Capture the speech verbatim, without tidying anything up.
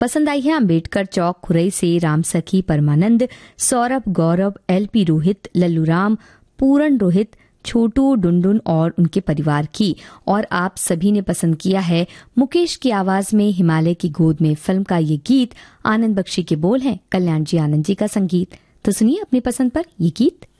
पसंद आई है अंबेडकर चौक खुरई से राम सखी परमानंद, सौरभ, गौरव, एलपी रोहित, लल्लू राम, पूरन रोहित, छोटू डुनडुन और उनके परिवार की। और आप सभी ने पसंद किया है मुकेश की आवाज में हिमालय की गोद में फिल्म का ये गीत। आनंद बख्शी के बोल हैं, कल्याण जी आनंद जी का संगीत। तो सुनिए अपनी पसंद पर ये गीत।